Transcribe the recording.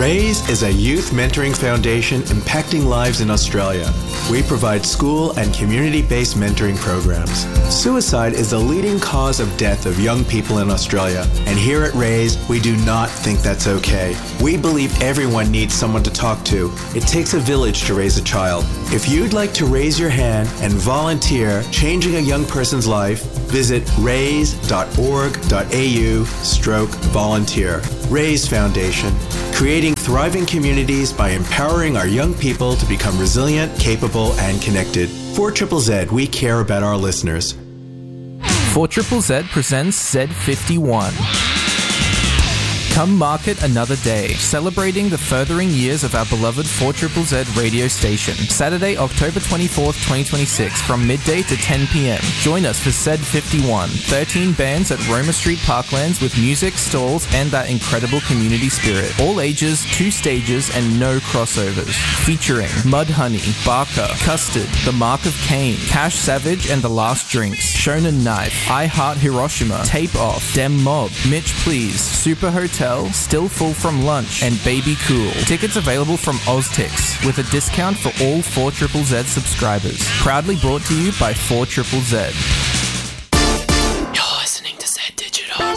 RAISE is a youth mentoring foundation impacting lives in Australia. We provide school and community-based mentoring programs. Suicide is the leading cause of death of young people in Australia, and here at RAISE, we do not think that's okay. We believe everyone needs someone to talk to. It takes a village to raise a child. If you'd like to raise your hand and volunteer changing a young person's life, visit raise.org.au/volunteer. RAISE Foundation, creating thriving communities by empowering our young people to become resilient, capable, and connected. For Triple Z, we care about our listeners. 4ZZZ presents Z51. Come mark it another day, celebrating the furthering years of our beloved 4ZZZ radio station. Saturday, October 24th, 2026, from midday to 10 p.m. Join us for Z51, 13 bands at Roma Street Parklands with music, stalls, and that incredible community spirit. All ages, 2 stages, and no crossovers. Featuring Mudhoney, Barker, Custard, The Mark of Cain, Cash Savage and The Last Drinks, Shonen Knife, I Heart Hiroshima, Tape Off, Dem Mob, Mitch Please, Super Hotel, Still Full from Lunch, and Baby Cool. Tickets available from Oztix with a discount for all 4ZZZ subscribers. Proudly brought to you by 4ZZZ.